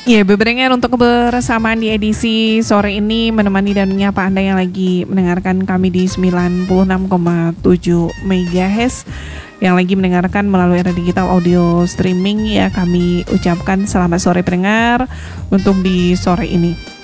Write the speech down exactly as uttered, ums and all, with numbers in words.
Iya, bebengar untuk kebersamaan di edisi sore ini menemani dan menyapa Anda yang lagi mendengarkan kami di sembilan puluh enam koma tujuh megahertz, yang lagi mendengarkan melalui era digital audio streaming. Ya, kami ucapkan selamat sore pendengar untuk di sore ini.